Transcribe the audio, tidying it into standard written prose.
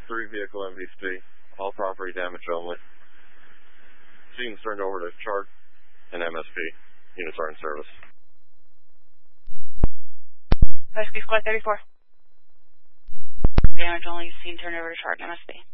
3 vehicle MVC, all property damage only. Scene's turned over to Chart and MSP. Units are in service. Rescue Squad 34. Damage only, scene turned over to Chart and MSP.